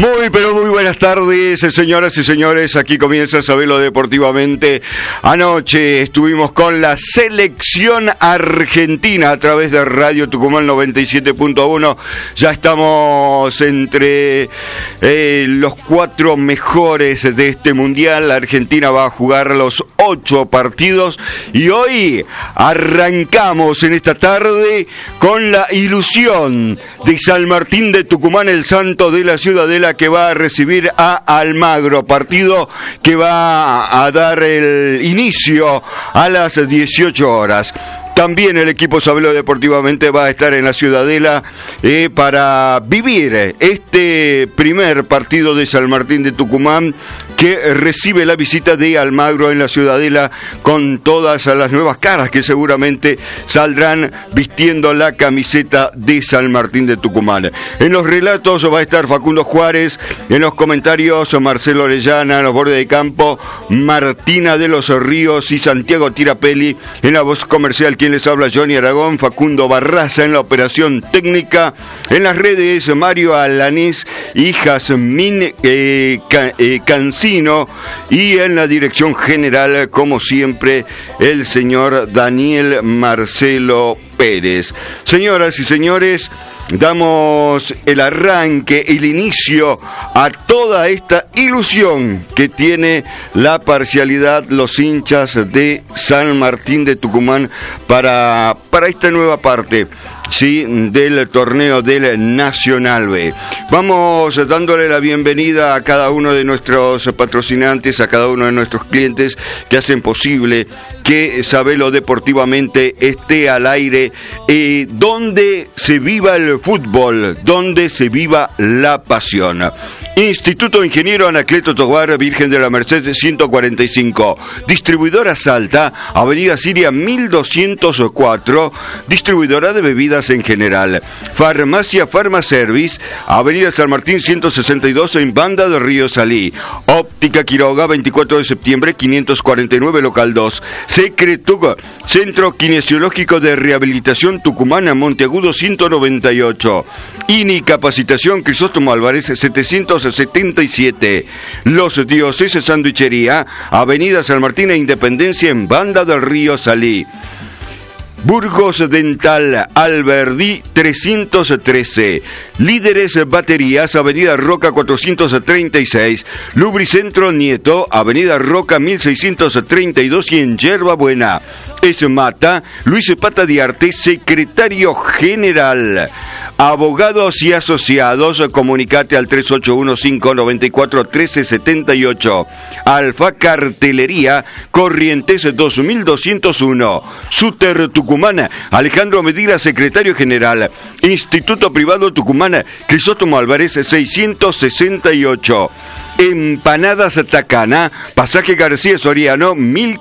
Pero muy buenas tardes, señoras y señores. Aquí comienza Sabelo Deportivamente. Anoche estuvimos con la selección argentina a través de Radio Tucumán 97.1. Ya estamos entre los 4 mejores de este mundial. La Argentina va a jugar los 8 partidos y hoy arrancamos en esta tarde con la ilusión de San Martín de Tucumán, el santo de la Ciudadela, que va a recibir a Almagro, partido que va a dar el inicio a las 18 horas. También el equipo Sabelo Deportivamente va a estar en la Ciudadela para vivir este primer partido de San Martín de Tucumán, que recibe la visita de Almagro en la Ciudadela, con todas las nuevas caras que seguramente saldrán vistiendo la camiseta de San Martín de Tucumán. En los relatos va a estar Facundo Juárez, en los comentarios Marcelo Orellana, en los bordes de campo Martina de los Ríos y Santiago Tirapelli, en la voz comercial quien les habla Johnny Aragón, Facundo Barraza en la operación técnica, en las redes Mario Alanís y Jazmín Cancino, y en la dirección general, como siempre, el señor Daniel Marcelo Pérez. Señoras y señores, damos el arranque, el inicio a toda esta ilusión que tiene la parcialidad, los hinchas de San Martín de Tucumán para esta nueva parte, sí, del torneo del Nacional B. Vamos dándole la bienvenida a cada uno de nuestros patrocinantes, a cada uno de nuestros clientes que hacen posible que Sabelo Deportivamente esté al aire, donde se viva el fútbol, donde se viva la pasión. Instituto Ingeniero Anacleto Tovar, Virgen de la Merced 145, distribuidora Salta, Avenida Siria 1204, distribuidora de bebidas en general. Farmacia Farmaservice, Avenida San Martín 162 en Banda del Río Salí. Óptica Quiroga, 24 de septiembre 549, local 2. Secretug, Centro Kinesiológico de Rehabilitación Tucumana, Monteagudo 198. INI Capacitación Crisóstomo Álvarez 777. Los Dioses Sandwichería, Avenida San Martín e Independencia en Banda del Río Salí. Burgos Dental, Alberdi 313. Líderes Baterías, Avenida Roca 436. Lubricentro Nieto, Avenida Roca 1632 y en Yerba Buena. Esmata, Luis Pata Diarte, secretario general. Abogados y asociados, comunicate al 3815941378. Alfa Cartelería, Corrientes 2201. Suter Tucumán, Alejandro Medina, secretario general. Instituto Privado Tucumán, Crisóstomo Álvarez 668. Empanadas Tacana, Pasaje García Soriano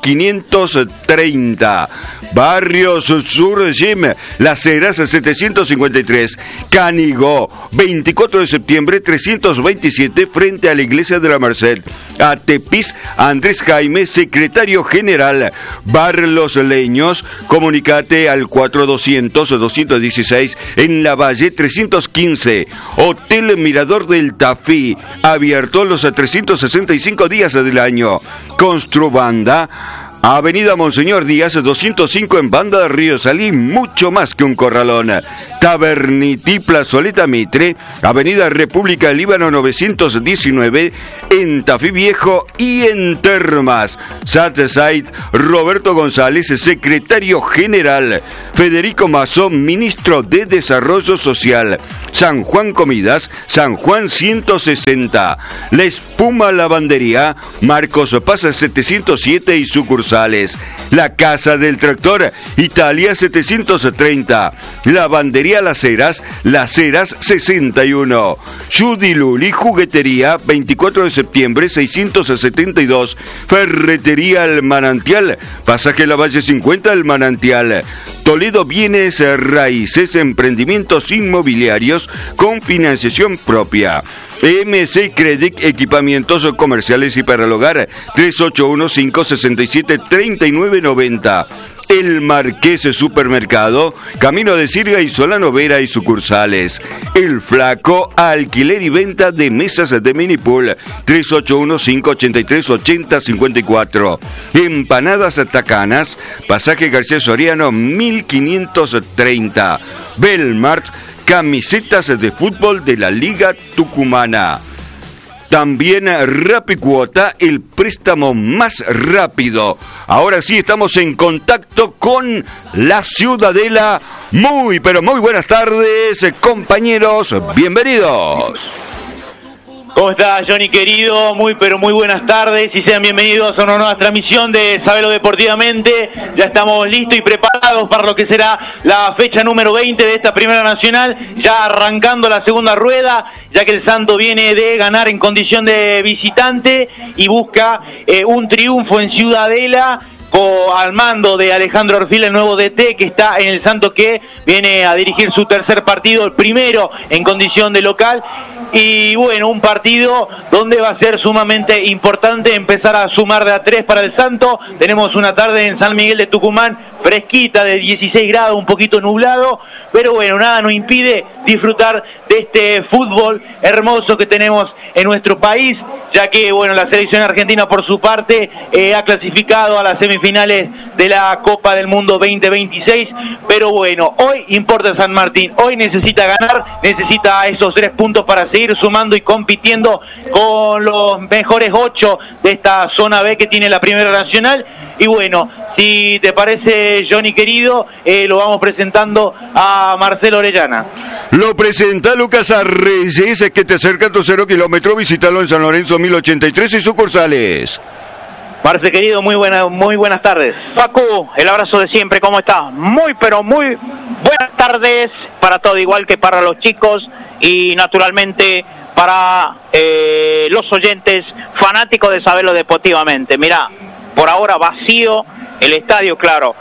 1530. Barrios Sur Gym, Las Heras 753. Canigó, 24 de septiembre 327, frente a la Iglesia de la Merced. Atepis, Andrés Jaime, secretario general. Bar Los Leños, comunicate al 4200-216 en La Valle 315. Hotel Mirador del Tafí, abierto los 365 días del año. Construbanda, Avenida Monseñor Díaz 205 en Banda de Río Salí, mucho más que un corralón. Taberniti Plazoleta Mitre, Avenida República Líbano 919 en Tafí Viejo y en Termas. Satside, Roberto González, secretario general. Federico Mazó, ministro de Desarrollo Social. San Juan Comidas, San Juan 160. La Espuma Lavandería, Marcos Paz 707 y sucursales. La Casa del Tractor, Italia 730. Lavandería Las Heras 61. Judy Luli, Juguetería, 24 de septiembre 672. Ferretería El Manantial, Pasaje La Valle 50 El Manantial. Toledo Bienes Raíces, emprendimientos inmobiliarios con financiación propia. MC Credit, equipamientos comerciales y para el hogar, 3815673990. El Marqués Supermercado, Camino de Sirga y Solano Vera y sucursales. El Flaco, alquiler y venta de mesas de minipool, 381-583-8054. Empanadas Tacanas, Pasaje García Soriano, 1530. Belmart, camisetas de fútbol de la Liga Tucumana. También Rapicuota, el préstamo más rápido. Ahora sí estamos en contacto con la Ciudadela. Muy, pero muy buenas tardes, compañeros. Bienvenidos. ¿Cómo está, Johnny querido? Muy, pero muy buenas tardes y sean bienvenidos a una nueva transmisión de Sabelo Deportivamente. Ya estamos listos y preparados para lo que será la fecha número 20 de esta Primera Nacional, ya arrancando la segunda rueda, ya que el Santo viene de ganar en condición de visitante y busca un triunfo en Ciudadela, al mando de Alejandro Orfila, el nuevo DT que está en el Santo, que viene a dirigir su tercer partido, el primero en condición de local. Y bueno, un partido donde va a ser sumamente importante empezar a sumar de a 3 para el Santo. Tenemos una tarde en San Miguel de Tucumán fresquita, de 16 grados, un poquito nublado, pero bueno, nada nos impide disfrutar de este fútbol hermoso que tenemos en nuestro país, ya que bueno, la selección argentina por su parte ha clasificado a las semifinales de la Copa del Mundo 2026, pero bueno, hoy importa San Martín, hoy necesita ganar, necesita esos 3 puntos para seguir sumando y compitiendo con los mejores 8 de esta zona B que tiene la Primera Nacional. Y bueno, si te parece, Johnny querido, lo vamos presentando a Marcelo Orellana. Lo presenta Lucas Arreyes, que te acerca a tu 0 kilómetro. Visítalo en San Lorenzo 1083 y sucursales. Marce querido, muy buenas tardes. Facu, el abrazo de siempre, ¿cómo estás? Muy, pero muy buenas tardes para todo, igual que para los chicos y naturalmente para los oyentes fanáticos de Sabelo Deportivamente. Mirá, por ahora vacío el estadio, claro,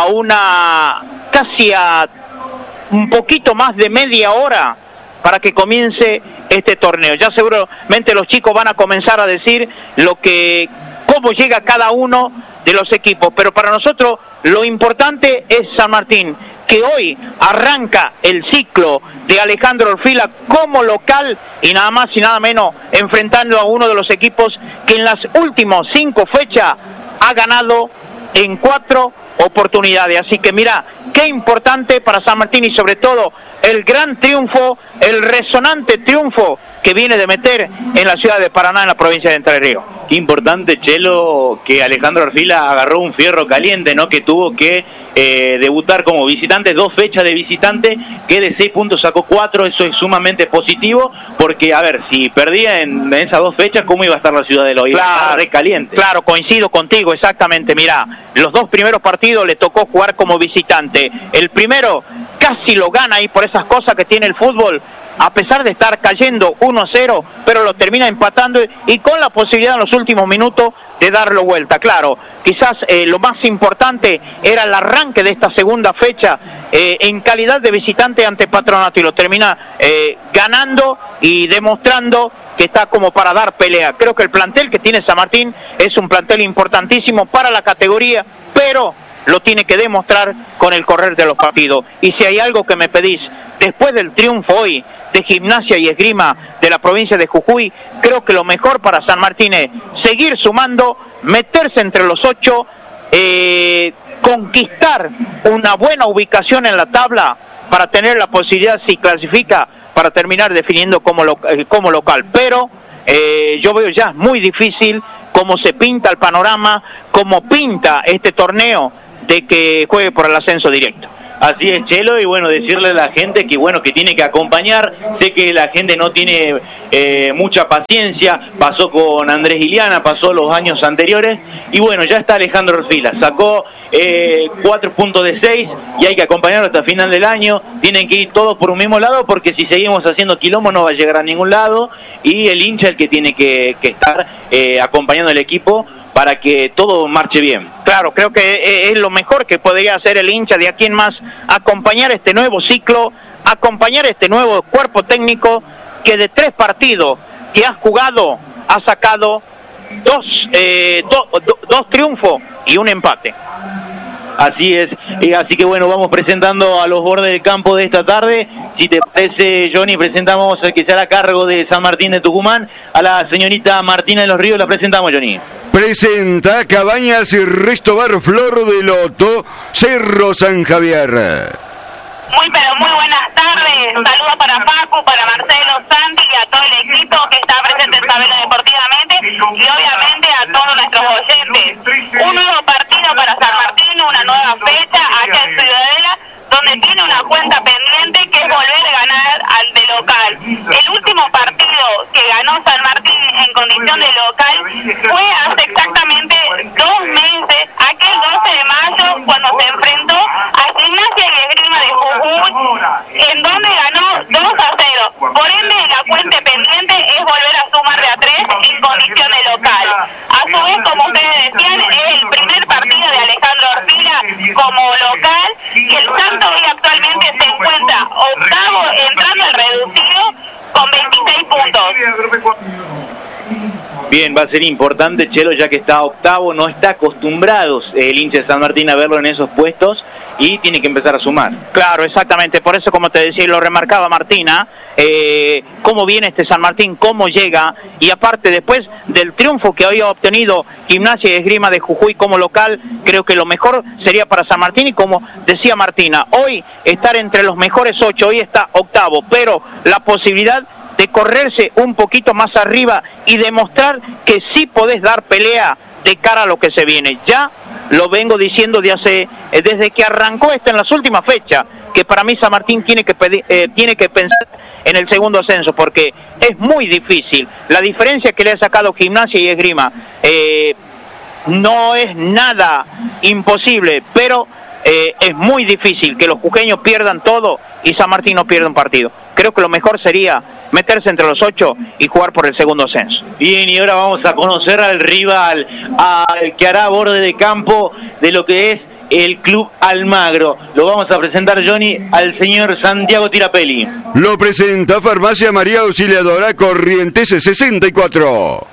casi a un poquito más de media hora para que comience este torneo. Ya seguramente los chicos van a comenzar a decir cómo llega cada uno de los equipos, pero para nosotros lo importante es San Martín, que hoy arranca el ciclo de Alejandro Orfila como local y nada más y nada menos enfrentando a uno de los equipos que en las últimas 5 fechas ha ganado en 4 oportunidades. Así que mira, qué importante para San Martín y sobre todo el gran triunfo, el resonante triunfo que viene de meter en la ciudad de Paraná, en la provincia de Entre Ríos. Qué importante, Chelo, que Alejandro Orfila agarró un fierro caliente, ¿no? Que tuvo que debutar como visitante, 2 fechas de visitante, que de 6 puntos sacó 4, eso es sumamente positivo, porque, a ver, si perdía en esas 2 fechas, ¿cómo iba a estar la ciudad de Loíza? Claro, re caliente. Claro, coincido contigo, exactamente. Mirá, los 2 primeros partidos le tocó jugar como visitante. El primero casi lo gana ahí por esas cosas que tiene el fútbol, a pesar de estar cayendo 1-0, pero lo termina empatando y con la posibilidad en los últimos minutos de darlo vuelta. Claro, quizás lo más importante era el arranque de esta segunda fecha en calidad de visitante ante Patronato y lo termina ganando y demostrando que está como para dar pelea. Creo que el plantel que tiene San Martín es un plantel importantísimo para la categoría, pero lo tiene que demostrar con el correr de los partidos. Y si hay algo que me pedís, después del triunfo hoy de Gimnasia y Esgrima de la provincia de Jujuy, creo que lo mejor para San Martín es seguir sumando, meterse entre los 8, conquistar una buena ubicación en la tabla para tener la posibilidad, si clasifica, para terminar definiendo como local. Pero yo veo ya muy difícil cómo se pinta el panorama, cómo pinta este torneo de que juegue por el ascenso directo. Así es, Chelo, y bueno, decirle a la gente que bueno, que tiene que acompañar. Sé que la gente no tiene mucha paciencia, pasó con Andrés Iliana, pasó los años anteriores, y bueno, ya está Alejandro Orfila, sacó 4 puntos de 6, y hay que acompañarlo hasta el final del año. Tienen que ir todos por un mismo lado, porque si seguimos haciendo quilombo no va a llegar a ningún lado, y el hincha el que tiene que estar acompañando al equipo para que todo marche bien. Claro, creo que es lo mejor que podría hacer el hincha de aquí en más, acompañar este nuevo ciclo, acompañar este nuevo cuerpo técnico que de 3 partidos que ha jugado ha sacado 2 triunfos y un empate. Así es, así que bueno, vamos presentando a los bordes del campo de esta tarde. Si te parece, Johnny, presentamos al que será a cargo de San Martín de Tucumán, a la señorita Martina de los Ríos. La presentamos, Johnny. Presenta Cabañas y Restobar Flor de Loto, Cerro San Javier. Muy pero muy buenas tardes, saludos para Paco, para Marcelo, Santi y a todo el equipo que está presente en Sabelo Deportivamente y obviamente a todos nuestros oyentes. Un nuevo partido para San Martín, una nueva fecha acá en Ciudadela, donde tiene una cuenta pendiente que es volver a ganar ante local. El último partido que ganó San Martín en condición de local fue hace exactamente 2 meses, aquel 12 de mayo, cuando se enfrentó a Gimnasia y Esgrima de Jujuy, en donde ganó 2-0. Por ende, la cuenta pendiente es volver a sumar de a 3 en condición de local. A su vez, como ustedes decían, es el primer partido de Alejandro Orfila como local, y el Santo hoy actualmente se encuentra octavo, entrando al reducido con 26 puntos. Bien, va a ser importante, Chelo, ya que está octavo, no está acostumbrado el hincha de San Martín a verlo en esos puestos y tiene que empezar a sumar. Claro, exactamente, por eso, como te decía y lo remarcaba Martina, cómo viene este San Martín, cómo llega, y aparte después del triunfo que había obtenido Gimnasia y Esgrima de Jujuy como local, creo que lo mejor sería para San Martín, y como decía Martina, hoy estar entre los mejores 8, hoy está octavo, pero la posibilidad de correrse un poquito más arriba y demostrar que sí podés dar pelea de cara a lo que se viene. Ya lo vengo diciendo desde que arrancó esto en las últimas fechas, que para mí San Martín tiene que pensar en el segundo ascenso, porque es muy difícil. La diferencia que le ha sacado Gimnasia y Esgrima no es nada imposible, pero es muy difícil que los jujeños pierdan todo y San Martín no pierda un partido. Creo que lo mejor sería meterse entre los 8 y jugar por el segundo ascenso. Bien, y ahora vamos a conocer al rival, al que hará borde de campo de lo que es el Club Almagro. Lo vamos a presentar, Johnny, al señor Santiago Tirapelli. Lo presenta Farmacia María Auxiliadora, Corrientes 64.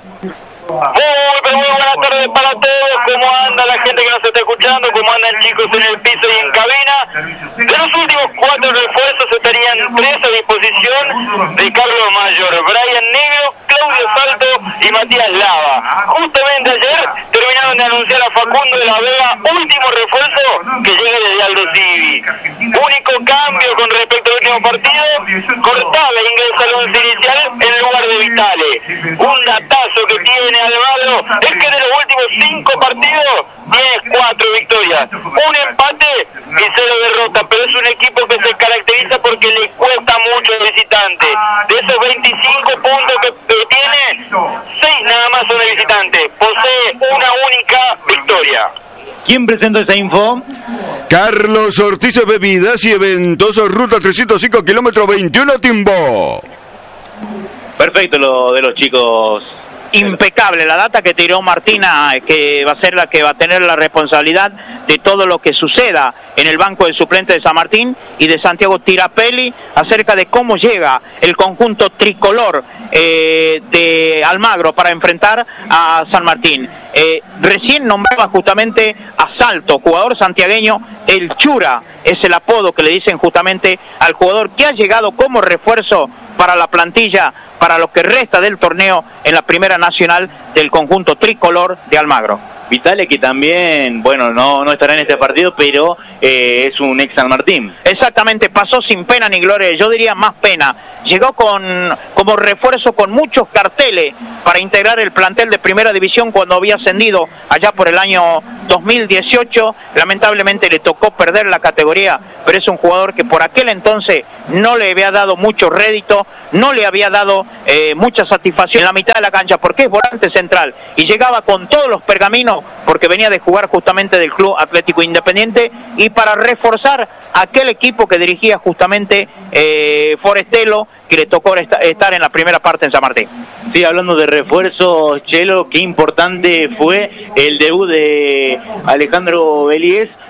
Muy buenas tardes para todos. ¿Cómo anda la gente que nos está escuchando? ¿Cómo andan chicos en el piso y en cabina? De los últimos 4 refuerzos estarían 3 a disposición: Ricardo Mayor, Brian Negro, Claudio Salto y Matías Lava. Justamente ayer terminaron de anunciar a Facundo de la Vega, último refuerzo que llega desde Aldo Civi. Único cambio con respecto al último partido: Cortave ingresa al 11 inicial en lugar de Vitale. Un datazo que tiene Almagro es que de los últimos 5 partidos tiene 4 victorias, un empate y 0 derrotas, pero es un equipo que se caracteriza porque le cuesta mucho al visitante. De esos 25 puntos que tiene, 6 nada más son de visitante, posee una única victoria. ¿Quién presentó esa info? Carlos Ortiz, Bebidas y Eventos, ruta 305, kilómetro 21, Timbó. Perfecto lo de los chicos. Impecable la data que tiró Martina, que va a ser la que va a tener la responsabilidad de todo lo que suceda en el banco de suplentes de San Martín, y de Santiago Tirapelli acerca de cómo llega el conjunto tricolor de Almagro para enfrentar a San Martín. Recién nombraba justamente a Salto, jugador santiagueño, el Chura, es el apodo que le dicen justamente al jugador que ha llegado como refuerzo para la plantilla, para lo que resta del torneo en la Primera Nacional del conjunto tricolor de Almagro. Vitale, que también, bueno, no estará en este partido, pero es un ex San Martín. Exactamente, pasó sin pena ni gloria, yo diría más pena. Llegó como refuerzo con muchos carteles para integrar el plantel de Primera División cuando había ascendido allá por el año 2018. Lamentablemente le tocó perder la categoría, pero es un jugador que por aquel entonces no le había dado mucho rédito, no le había dado mucha satisfacción en la mitad de la cancha, porque es volante central y llegaba con todos los pergaminos porque venía de jugar justamente del Club Atlético Independiente, y para reforzar aquel equipo que dirigía justamente Forestelo, que le tocó estar en la primera parte en San Martín. Sí, hablando de refuerzos, Chelo, qué importante fue el debut de Alejandro Belíez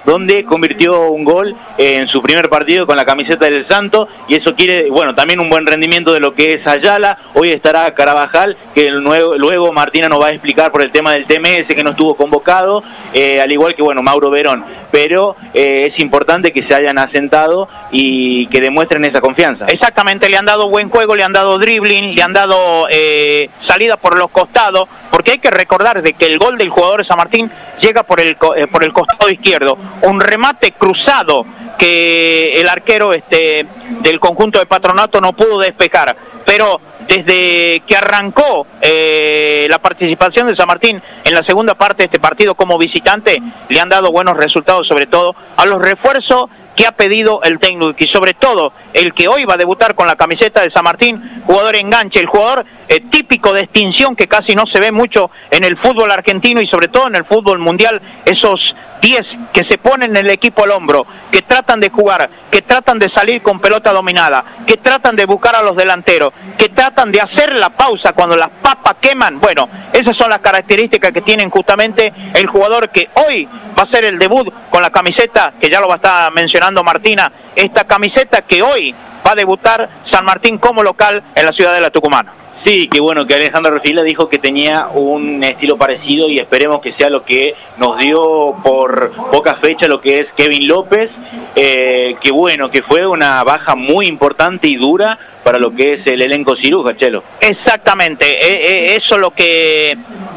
donde convirtió un gol en su primer partido con la camiseta del Santo, y eso quiere, bueno, también un buen rendimiento de lo que es Ayala. Hoy estará Carabajal, que luego Martina nos va a explicar por el tema del TMS, que no estuvo convocado, al igual que, bueno, Mauro Verón, pero es importante que se hayan asentado y que demuestren esa confianza. Exactamente, le han dado buen juego, le han dado dribbling, le han dado salida por los costados, porque hay que recordar de que el gol del jugador de San Martín llega por el costado izquierdo, un remate cruzado que el arquero del conjunto de Patronato no pudo despejar, pero desde que arrancó la participación de San Martín en la segunda parte de este partido como visitante, le han dado buenos resultados, sobre todo a los refuerzos que ha pedido el técnico, y sobre todo el que hoy va a debutar con la camiseta de San Martín, jugador enganche, el jugador típico de extinción que casi no se ve mucho en el fútbol argentino y sobre todo en el fútbol mundial, esos 10 que se ponen en el equipo al hombro, que tratan de jugar, que tratan de salir con pelota dominada, que tratan de buscar a los delanteros, que tratan de hacer la pausa cuando las papas queman. Bueno, esas son las características que tienen justamente el jugador que hoy va a hacer el debut con la camiseta, que ya lo va a estar mencionando Martina, esta camiseta que hoy va a debutar San Martín como local en la ciudad de la Tucumana. Sí, que bueno, que Alejandro Refila dijo que tenía un estilo parecido y esperemos que sea lo que nos dio por poca fecha lo que es Kevin López, que bueno, que fue una baja muy importante y dura para lo que es el elenco ciruja, Chelo. Exactamente, eso es lo que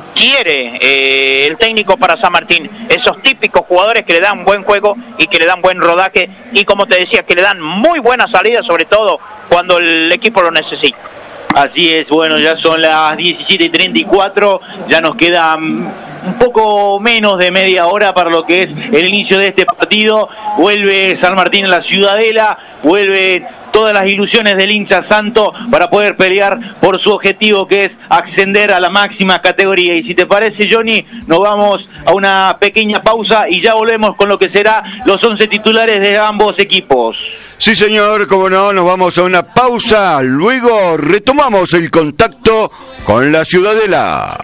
quiere el técnico para San Martín, esos típicos jugadores que le dan buen juego y que le dan buen rodaje y, como te decía, que le dan muy buena salida, sobre todo cuando el equipo lo necesita. Así es, bueno, ya son las 17:34, ya nos queda un poco menos de media hora para lo que es el inicio de este partido. Vuelve San Martín a la Ciudadela, vuelve todas las ilusiones del hincha santo para poder pelear por su objetivo, que es ascender a la máxima categoría. Y si te parece, Johnny, nos vamos a una pequeña pausa y ya volvemos con lo que será los 11 titulares de ambos equipos. Sí, señor, como no, nos vamos a una pausa, luego retomamos el contacto con la Ciudadela.